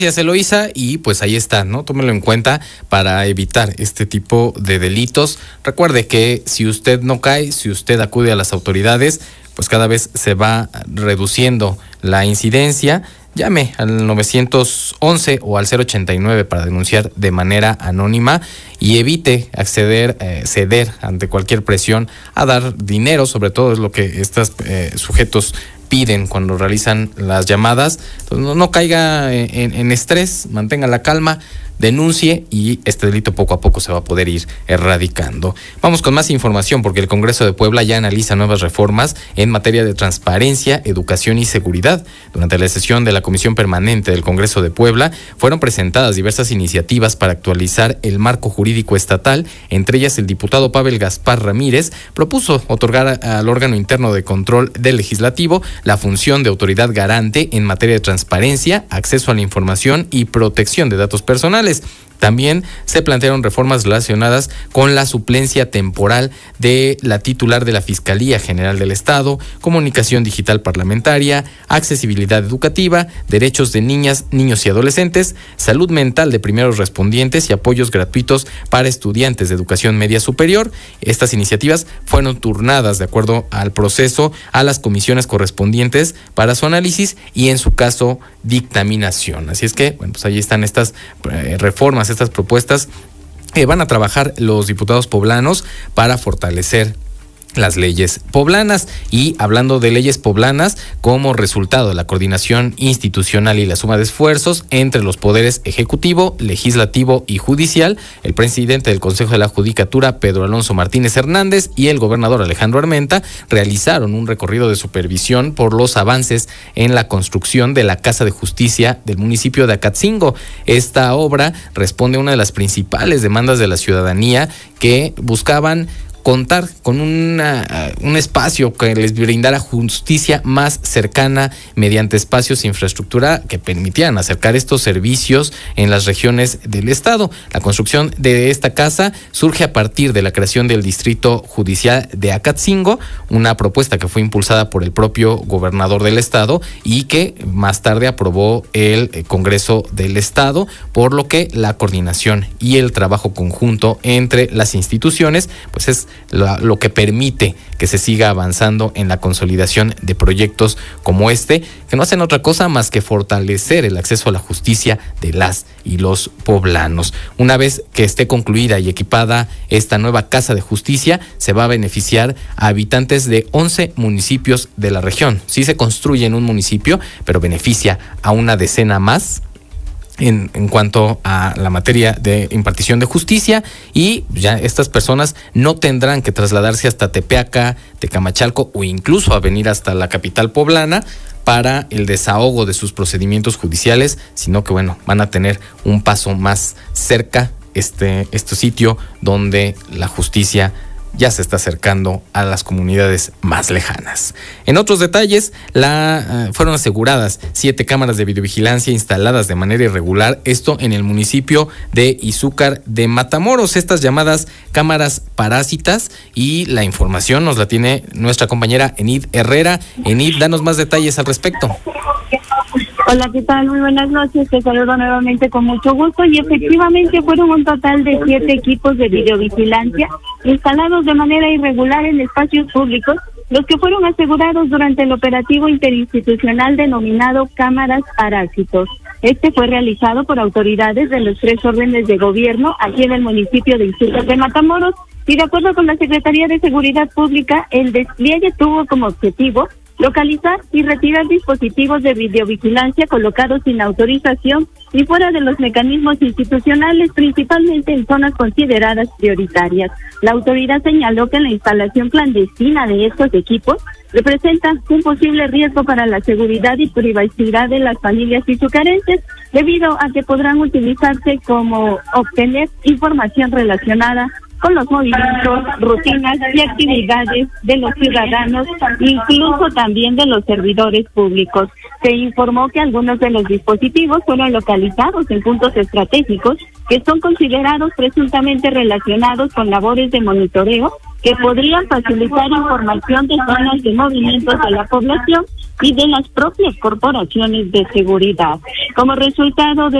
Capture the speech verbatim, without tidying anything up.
Gracias, Eloísa, y pues ahí está, ¿no? Tómelo en cuenta para evitar este tipo de delitos. Recuerde que si usted no cae, si usted acude a las autoridades, pues cada vez se va reduciendo la incidencia. Llame al nueve once o al cero ochenta y nueve para denunciar de manera anónima y evite acceder, eh, ceder ante cualquier presión a dar dinero, sobre todo es lo que estos eh, sujetos piden cuando realizan las llamadas. Entonces, no, no caiga en, en estrés, mantenga la calma, denuncie y este delito poco a poco se va a poder ir erradicando. Vamos con más información porque el Congreso de Puebla ya analiza nuevas reformas en materia de transparencia, educación y seguridad. Durante la sesión de la Comisión Permanente del Congreso de Puebla fueron presentadas diversas iniciativas para actualizar el marco jurídico estatal. Entre ellas, el diputado Pavel Gaspar Ramírez propuso otorgar al órgano interno de control del legislativo la función de autoridad garante en materia de transparencia, acceso a la información y protección de datos personales. También se plantearon reformas relacionadas con la suplencia temporal de la titular de la Fiscalía General del Estado, comunicación digital parlamentaria, accesibilidad educativa, derechos de niñas, niños y adolescentes, salud mental de primeros respondientes y apoyos gratuitos para estudiantes de educación media superior. Estas iniciativas fueron turnadas de acuerdo al proceso a las comisiones correspondientes para su análisis y en su caso dictaminación. Así es que, bueno, pues ahí están estas eh, reformas, estas propuestas que van a trabajar los diputados poblanos para fortalecer las leyes poblanas. Y hablando de leyes poblanas, como resultado de la coordinación institucional y la suma de esfuerzos entre los poderes ejecutivo, legislativo y judicial, el presidente del Consejo de la Judicatura, Pedro Alonso Martínez Hernández, y el gobernador Alejandro Armenta realizaron un recorrido de supervisión por los avances en la construcción de la Casa de Justicia del municipio de Acatzingo. Esta obra responde a una de las principales demandas de la ciudadanía, que buscaban contar con una, un espacio que les brindara justicia más cercana mediante espacios e infraestructura que permitieran acercar estos servicios en las regiones del estado. La construcción de esta casa surge a partir de la creación del Distrito Judicial de Acatzingo, una propuesta que fue impulsada por el propio gobernador del estado y que más tarde aprobó el Congreso del Estado, por lo que la coordinación y el trabajo conjunto entre las instituciones pues es Lo, lo que permite que se siga avanzando en la consolidación de proyectos como este, que no hacen otra cosa más que fortalecer el acceso a la justicia de las y los poblanos. Una vez que esté concluida y equipada esta nueva Casa de Justicia, se va a beneficiar a habitantes de once municipios de la región. Sí se construye en un municipio, pero beneficia a una decena más En, en cuanto a la materia de impartición de justicia, y ya estas personas no tendrán que trasladarse hasta Tepeaca, Tecamachalco o incluso a venir hasta la capital poblana para el desahogo de sus procedimientos judiciales, sino que bueno, van a tener un paso más cerca este, este sitio donde la justicia ya se está acercando a las comunidades más lejanas. En otros detalles, la, uh, fueron aseguradas siete cámaras de videovigilancia instaladas de manera irregular, esto en el municipio de Izúcar de Matamoros, estas llamadas cámaras parásitas, y la información nos la tiene nuestra compañera Enid Herrera. Enid, danos más detalles al respecto. Hola, ¿qué tal? Muy buenas noches, te saludo nuevamente con mucho gusto. Y efectivamente fueron un total de siete equipos de videovigilancia instalados de manera irregular en espacios públicos, los que fueron asegurados durante el operativo interinstitucional denominado Cámaras Parásitos. Este fue realizado por autoridades de los tres órdenes de gobierno aquí en el municipio de Izúcar de Matamoros, y de acuerdo con la Secretaría de Seguridad Pública, el despliegue tuvo como objetivo localizar y retirar dispositivos de videovigilancia colocados sin autorización y fuera de los mecanismos institucionales, principalmente en zonas consideradas prioritarias. La autoridad señaló que la instalación clandestina de estos equipos representa un posible riesgo para la seguridad y privacidad de las familias izucarenses, debido a que podrán utilizarse como obtener información relacionada con los movimientos, rutinas y actividades de los ciudadanos, incluso también de los servidores públicos. Se informó que algunos de los dispositivos fueron localizados en puntos estratégicos que son considerados presuntamente relacionados con labores de monitoreo que podrían facilitar información de zonas de movimientos de la población y de las propias corporaciones de seguridad. Como resultado de